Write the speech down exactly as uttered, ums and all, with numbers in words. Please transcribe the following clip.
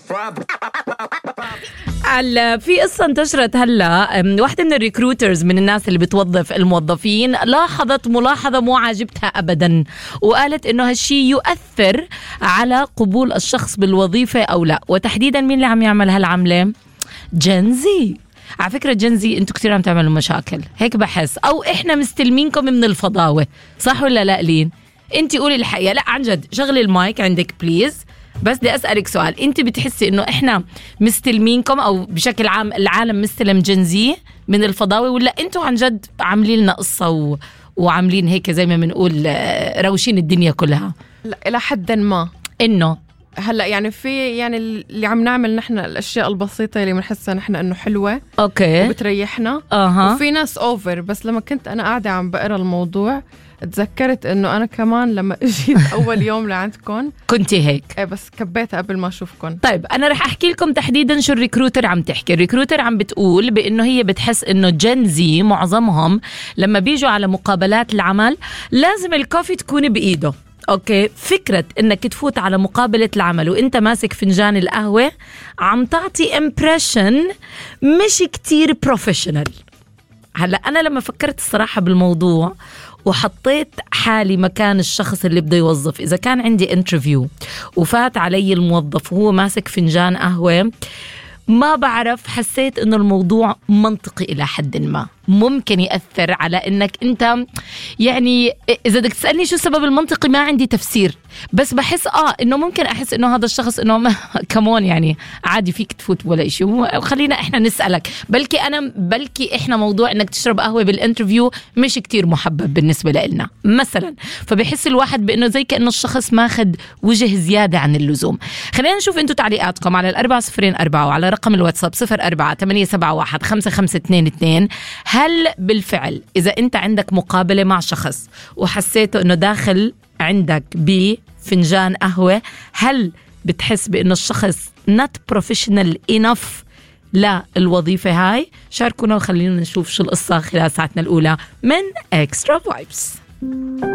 على في قصة انتشرت هلا، واحدة من الريكروترز من الناس اللي بتوظف الموظفين لاحظت ملاحظة مو عاجبتها أبدا، وقالت إنه هالشي يؤثر على قبول الشخص بالوظيفة أو لا. وتحديدا مين اللي عم يعمل هالعملة؟ جنزي. على فكرة جنزي انتوا كتير عم تعملوا مشاكل، هيك بحس، أو إحنا مستلمينكم من الفضاوة، صح ولا لا لين؟ انتي قولي الحقيقة. لا عن جد، شغلي المايك عندك بليز. بس بدي أسألك سؤال، انت بتحسي انه احنا مستلمينكم او بشكل عام العالم مستلم جنزي من الفضاوة، ولا انتوا عن جد عاملين لنا قصة و... وعاملين هيك زي ما بنقول روشين الدنيا كلها؟ لا إلى حد ما. انه هلا يعني في يعني اللي عم نعمل نحن الاشياء البسيطه اللي بنحسها نحن انه حلوه اوكي وبتريحنا. اها وفي ناس اوفر. بس لما كنت انا قاعده عم بقرا الموضوع تذكرت انه انا كمان لما اجيت اول يوم لعندكم كنتي هيك. ايه بس كبيتها قبل ما اشوفكم. طيب انا رح احكي لكم تحديدا شو الريكروتر عم تحكي. الريكروتر عم بتقول بانه هي بتحس انه جنزي معظمهم لما بيجوا على مقابلات العمل لازم الكوفي تكون بايده. اوكي، فكرة انك تفوت على مقابلة العمل وانت ماسك فنجان القهوة عم تعطي امبريشن مش كتير بروفيشنال. هلا انا لما فكرت الصراحة بالموضوع وحطيت حالي مكان الشخص اللي بده يوظف، إذا كان عندي انترفيو وفات علي الموظف وهو ماسك فنجان قهوة، ما بعرف، حسيت إنه الموضوع منطقي إلى حد ما، ممكن يأثر على إنك أنت يعني إذا بدك تسألني شو السبب المنطقي ما عندي تفسير، بس بحس آه إنه ممكن أحس إنه هذا الشخص إنه كمون يعني عادي فيك تفوت ولا إشي، وخلينا إحنا نسألك، بلكي أنا بلكي إحنا موضوع إنك تشرب قهوة بالانترفيو مش كتير محبب بالنسبة لنا مثلا، فبحس الواحد بإنه زي كأنه الشخص ماخد وجه زيادة عن اللزوم. خلينا نشوف أنتوا تعليقاتكم على الأربعة صفرين أربعة وعلى رقم الواتساب صفر أربعة ثمانية سبعة واحد خمسة خمسة اثنين اثنين. هل بالفعل إذا أنت عندك مقابلة مع شخص وحسيته إنه داخل عندك بفنجان قهوة، هل بتحس بإنه الشخص not professional enough للوظيفة هاي؟ شاركونا وخلينا نشوف شو القصة خلال ساعتنا الأولى من Extra Vibes.